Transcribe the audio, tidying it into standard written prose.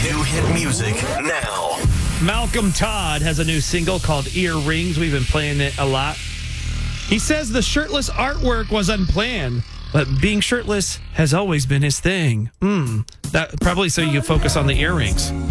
New hit music now. Malcolm Todd has a new single called Earrings. We've been playing it a lot. He says the shirtless artwork was unplanned, but being shirtless has always been his thing. That probably so you can focus on the earrings.